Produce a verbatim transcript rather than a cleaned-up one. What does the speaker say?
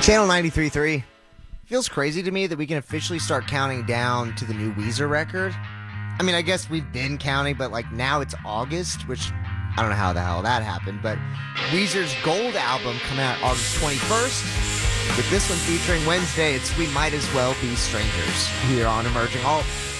Channel ninety-three point three. Feels crazy to me that we can officially start counting down to the new Weezer record. I mean, I guess we've been counting, but like now it's August, which I don't know how the hell that happened, but Weezer's Gold album coming out August twenty-first. With this one featuring Wednesday, it's We Might As Well Be Strangers here on Emerging Alt.